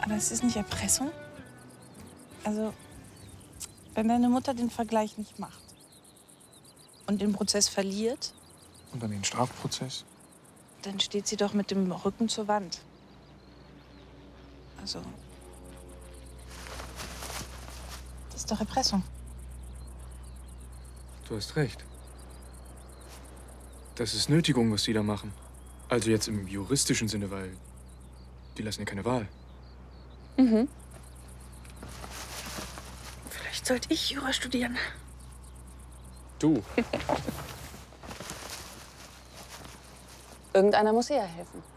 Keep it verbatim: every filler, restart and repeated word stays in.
Aber es ist nicht Erpressung? Also, wenn deine Mutter den Vergleich nicht macht und den Prozess verliert, Und dann den Strafprozess? dann steht sie doch mit dem Rücken zur Wand. Also, das ist doch Erpressung. Du hast recht. Das ist Nötigung, was die da machen. Also jetzt im juristischen Sinne, weil die lassen ja keine Wahl. Mhm. Vielleicht sollte ich Jura studieren. Du. Irgendeiner muss ihr ja helfen.